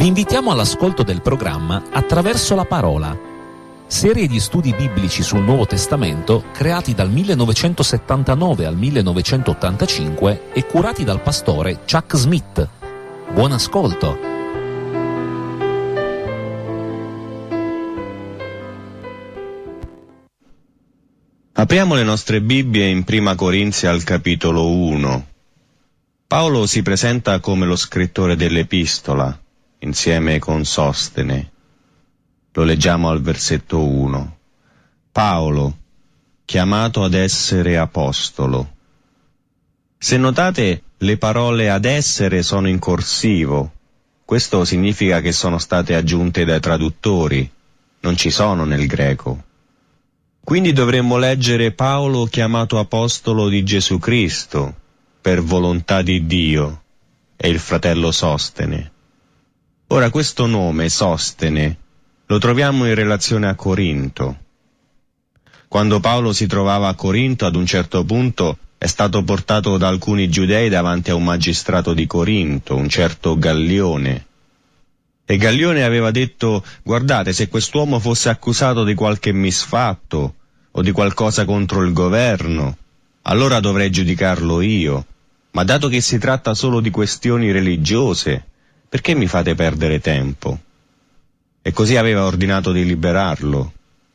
Vi invitiamo all'ascolto del programma Attraverso la Parola, serie di studi biblici sul Nuovo Testamento creati dal 1979 al 1985 e curati dal pastore Chuck Smith. Buon ascolto! Apriamo le nostre Bibbie in Prima Corinzi al capitolo 1. Paolo si presenta come lo scrittore dell'epistola, insieme con Sostene. Lo leggiamo al versetto 1. Paolo, chiamato ad essere apostolo. Se notate, le parole ad essere sono in corsivo. Questo significa che sono state aggiunte dai traduttori, non ci sono nel greco. Quindi dovremmo leggere Paolo chiamato apostolo di Gesù Cristo, per volontà di Dio, e il fratello Sostene. Ora questo nome, Sostene, lo troviamo in relazione a Corinto. Quando Paolo si trovava a Corinto, ad un certo punto è stato portato da alcuni giudei davanti a un magistrato di Corinto, un certo Gallione. E Gallione aveva detto: guardate, se quest'uomo fosse accusato di qualche misfatto o di qualcosa contro il governo, allora dovrei giudicarlo io. Ma dato che si tratta solo di questioni religiose, perché mi fate perdere tempo? E così aveva ordinato di liberarlo.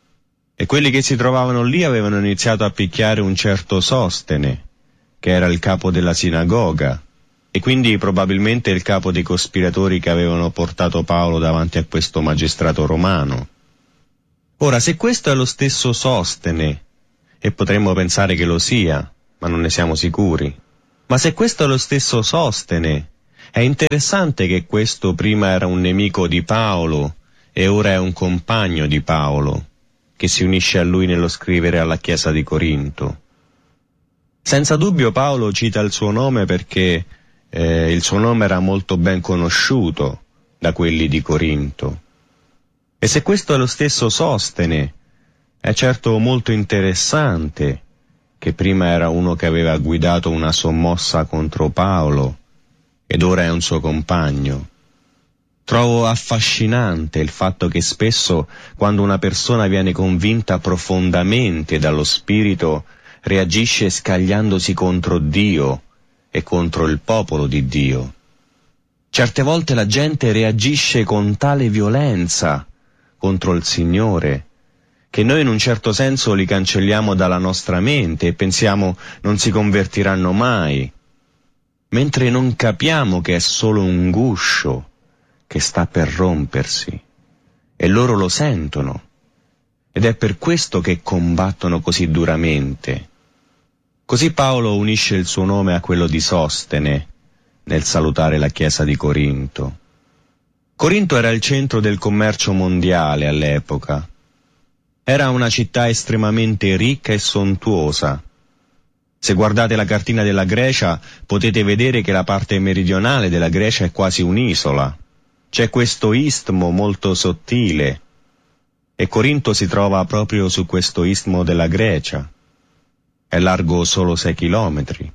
E quelli che si trovavano lì avevano iniziato a picchiare un certo Sostene, che era il capo della sinagoga, e quindi probabilmente il capo dei cospiratori che avevano portato Paolo davanti a questo magistrato romano. Ora, se questo è lo stesso Sostene, e potremmo pensare che lo sia, ma non ne siamo sicuri, ma se questo è lo stesso Sostene, è interessante che questo prima era un nemico di Paolo e ora è un compagno di Paolo, che si unisce a lui nello scrivere alla Chiesa di Corinto. Senza dubbio Paolo cita il suo nome perché il suo nome era molto ben conosciuto da quelli di Corinto. E se questo è lo stesso Sostene, è certo molto interessante che prima era uno che aveva guidato una sommossa contro Paolo ed ora è un suo compagno. Trovo affascinante il fatto che spesso, quando una persona viene convinta profondamente dallo Spirito, reagisce scagliandosi contro Dio e contro il popolo di Dio. Certe volte la gente reagisce con tale violenza contro il Signore, che noi in un certo senso li cancelliamo dalla nostra mente e pensiamo non si convertiranno mai, mentre non capiamo che è solo un guscio che sta per rompersi, e loro lo sentono, ed è per questo che combattono così duramente. Così Paolo unisce il suo nome a quello di Sostene nel salutare la Chiesa di Corinto. Corinto era il centro del commercio mondiale all'epoca. Era una città estremamente ricca e sontuosa. Se guardate la cartina della Grecia, potete vedere che la parte meridionale della Grecia è quasi un'isola. C'è questo istmo molto sottile, e Corinto si trova proprio su questo istmo della Grecia. È largo solo 6 chilometri.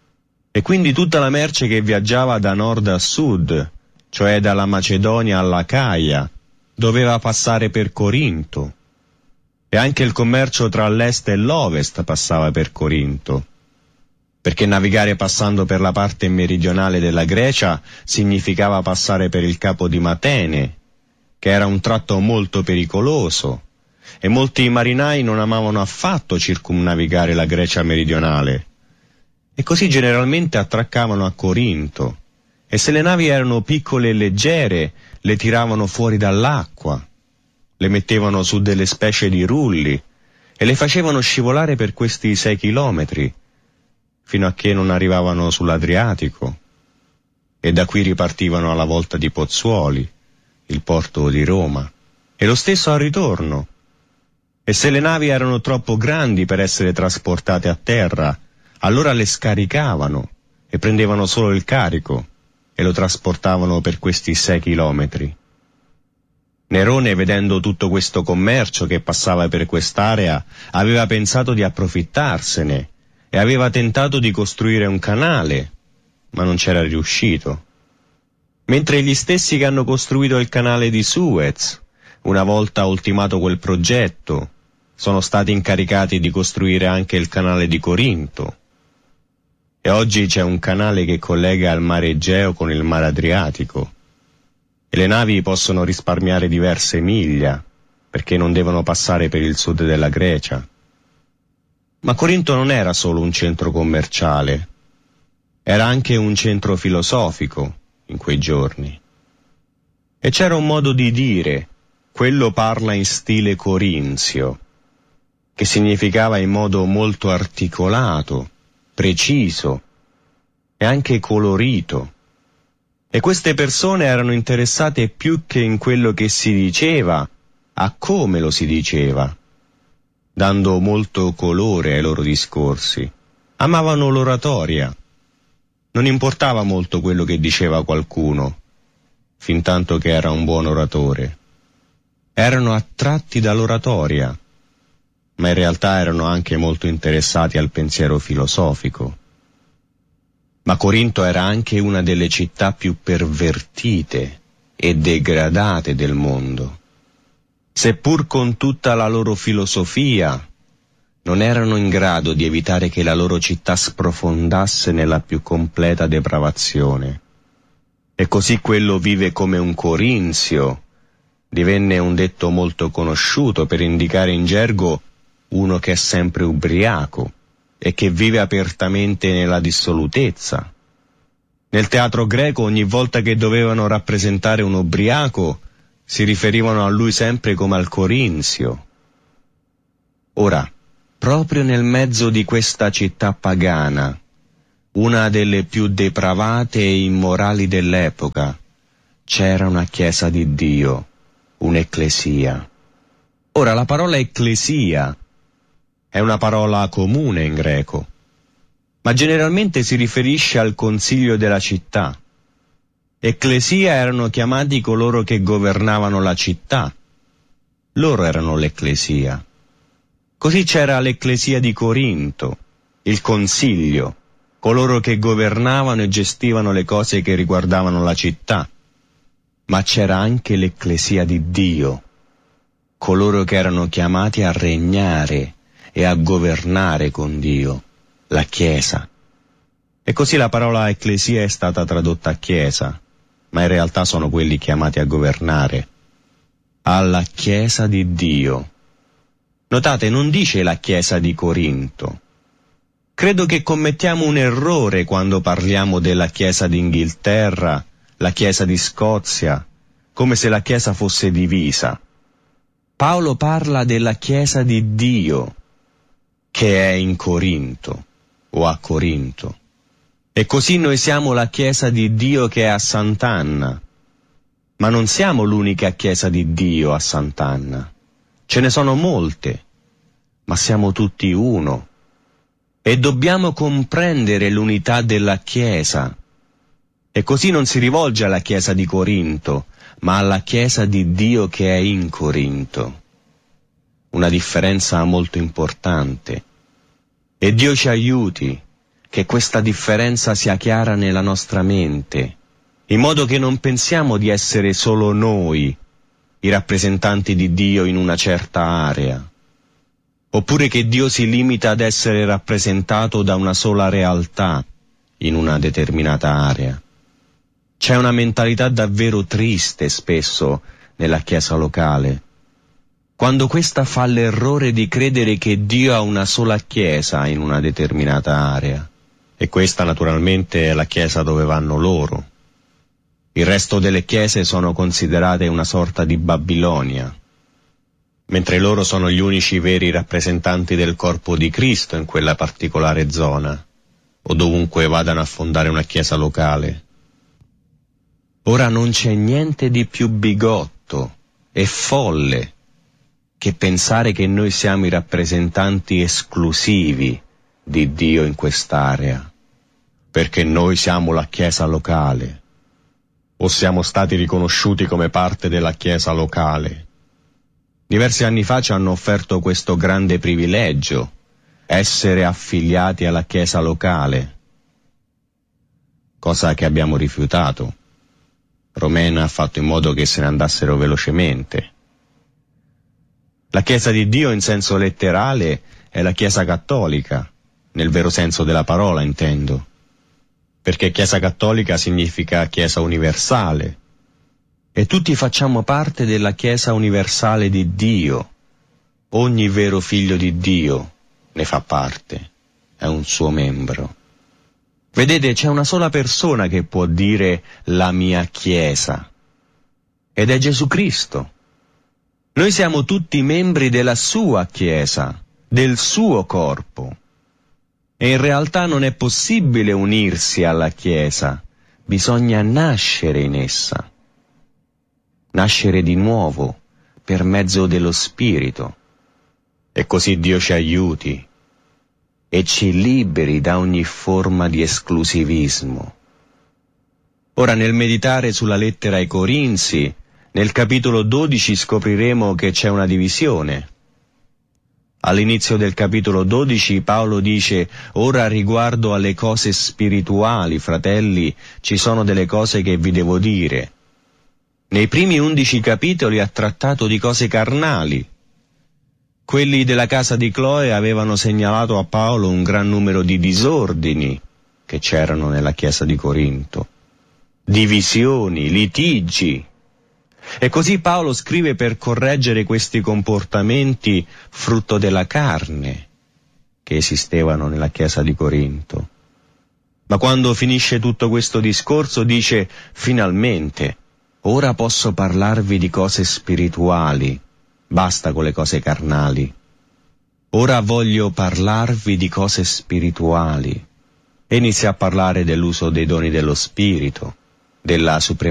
E quindi tutta la merce che viaggiava da nord a sud, cioè dalla Macedonia all'Acaia, doveva passare per Corinto. E anche il commercio tra l'est e l'ovest passava per Corinto, perché navigare passando per la parte meridionale della Grecia significava passare per il capo di Matene, che era un tratto molto pericoloso, e molti marinai non amavano affatto circumnavigare la Grecia meridionale, e così generalmente attraccavano a Corinto, e se le navi erano piccole e leggere, le tiravano fuori dall'acqua, le mettevano su delle specie di rulli, e le facevano scivolare per questi 6 chilometri, fino a che non arrivavano sull'Adriatico, e da qui ripartivano alla volta di Pozzuoli, il porto di Roma, e lo stesso al ritorno. E se le navi erano troppo grandi per essere trasportate a terra, allora le scaricavano e prendevano solo il carico e lo trasportavano per questi 6 chilometri. Nerone, vedendo tutto questo commercio che passava per quest'area, aveva pensato di approfittarsene e aveva tentato di costruire un canale, ma non c'era riuscito. mentre gli stessi che hanno costruito il canale di Suez, una volta ultimato quel progetto, sono stati incaricati di costruire anche il canale di Corinto. E oggi c'è un canale che collega il mare Egeo con il mare Adriatico, e le navi possono risparmiare diverse miglia, perché non devono passare per il sud della Grecia. Ma Corinto non era solo un centro commerciale, era anche un centro filosofico in quei giorni. E c'era un modo di dire, quello parla in stile corinzio, che significava in modo molto articolato, preciso e anche colorito. E queste persone erano interessate più che in quello che si diceva, a come lo si diceva, dando molto colore ai loro discorsi. Amavano l'oratoria. Non importava molto quello che diceva qualcuno, fintanto che era un buon oratore. Erano attratti dall'oratoria, ma in realtà erano anche molto interessati al pensiero filosofico. Ma Corinto era anche una delle città più pervertite e degradate del mondo. Seppur con tutta la loro filosofia, non erano in grado di evitare che la loro città sprofondasse nella più completa depravazione. E così quello vive come un corinzio divenne un detto molto conosciuto per indicare in gergo uno che è sempre ubriaco e che vive apertamente nella dissolutezza. Nel teatro greco ogni volta che dovevano rappresentare un ubriaco si riferivano a lui sempre come al corinzio. Ora, proprio nel mezzo di questa città pagana, una delle più depravate e immorali dell'epoca, c'era una chiesa di Dio, un'ecclesia. Ora, la parola ecclesia è una parola comune in greco, ma generalmente si riferisce al consiglio della città. Ecclesia erano chiamati coloro che governavano la città. Loro erano l'ecclesia. Così c'era l'ecclesia di Corinto, il consiglio, coloro che governavano e gestivano le cose che riguardavano la città. Ma c'era anche l'ecclesia di Dio, coloro che erano chiamati a regnare e a governare con Dio, la Chiesa. E così la parola ecclesia è stata tradotta chiesa, ma in realtà sono quelli chiamati a governare. Alla Chiesa di Dio. Notate, non dice la Chiesa di Corinto. Credo che commettiamo un errore quando parliamo della Chiesa d'Inghilterra, la Chiesa di Scozia, come se la Chiesa fosse divisa. Paolo parla della Chiesa di Dio, che è in Corinto, o a Corinto. E così noi siamo la Chiesa di Dio che è a Sant'Anna. Ma non siamo l'unica Chiesa di Dio a Sant'Anna. Ce ne sono molte, ma siamo tutti uno. E dobbiamo comprendere l'unità della Chiesa. E così non si rivolge alla Chiesa di Corinto, ma alla Chiesa di Dio che è in Corinto. Una differenza molto importante. E Dio ci aiuti che questa differenza sia chiara nella nostra mente, in modo che non pensiamo di essere solo noi, i rappresentanti di Dio in una certa area, oppure che Dio si limita ad essere rappresentato da una sola realtà in una determinata area. C'è una mentalità davvero triste spesso nella Chiesa locale, quando questa fa l'errore di credere che Dio ha una sola Chiesa in una determinata area. E questa naturalmente è la Chiesa dove vanno loro. Il resto delle chiese sono considerate una sorta di Babilonia, mentre loro sono gli unici veri rappresentanti del corpo di Cristo in quella particolare zona, o dovunque vadano a fondare una chiesa locale. Ora non c'è niente di più bigotto e folle che pensare che noi siamo i rappresentanti esclusivi di Dio in quest'area, perché noi siamo la chiesa locale, o siamo stati riconosciuti come parte della chiesa locale. Diversi anni fa ci hanno offerto questo grande privilegio, essere affiliati alla chiesa locale, cosa che abbiamo rifiutato. Romena ha fatto in modo che se ne andassero velocemente. La Chiesa di Dio in senso letterale è la Chiesa cattolica, nel vero senso della parola intendo, perché Chiesa cattolica significa Chiesa universale, e tutti facciamo parte della Chiesa universale di Dio. Ogni vero figlio di Dio ne fa parte, è un suo membro. Vedete, c'è una sola persona che può dire la mia Chiesa, ed è Gesù Cristo. Noi siamo tutti membri della sua Chiesa, del suo corpo. E in realtà non è possibile unirsi alla Chiesa, bisogna nascere in essa. Nascere di nuovo, per mezzo dello Spirito. E così Dio ci aiuti e ci liberi da ogni forma di esclusivismo. Ora, nel meditare sulla lettera ai Corinzi, nel capitolo 12 scopriremo che c'è una divisione. All'inizio del capitolo 12 Paolo dice: «Ora riguardo alle cose spirituali, fratelli, ci sono delle cose che vi devo dire». Nei primi 11 capitoli ha trattato di cose carnali. Quelli della casa di Cloe avevano segnalato a Paolo un gran numero di disordini che c'erano nella chiesa di Corinto, divisioni, litigi. E così Paolo scrive per correggere questi comportamenti frutto della carne che esistevano nella chiesa di Corinto. Ma quando finisce tutto questo discorso dice: finalmente, ora posso parlarvi di cose spirituali, basta con le cose carnali. Ora voglio parlarvi di cose spirituali. E inizia a parlare dell'uso dei doni dello Spirito, della supremazia